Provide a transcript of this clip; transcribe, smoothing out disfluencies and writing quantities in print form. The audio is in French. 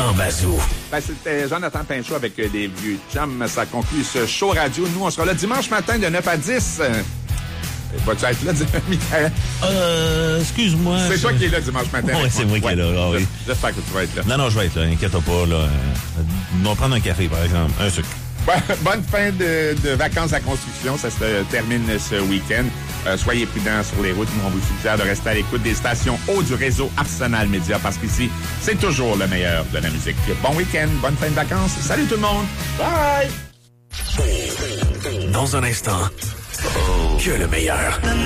Grand Bazou. Ben, c'était Jonathan Pinchot avec les vieux chums. Ça conclut ce show radio. Nous, on sera là dimanche matin de 9 à 10. Vas-tu être là, Michael? Excuse-moi. C'est toi qui es là dimanche matin. Oui, c'est moi qui est là. Ah, oui. J'espère que tu vas être là. Non, je vais être là. Inquiète-toi pas. Là. On va prendre un café, par exemple. Un sucre. Bonne fin de vacances à construction. Ça se termine ce week-end. Soyez prudents sur les routes. Nous, on vous suggère de rester à l'écoute des stations haut du réseau Arsenal Média parce qu'ici, c'est toujours le meilleur de la musique. Bon week-end, bonne fin de vacances. Salut tout le monde. Bye! Dans un instant, que le meilleur.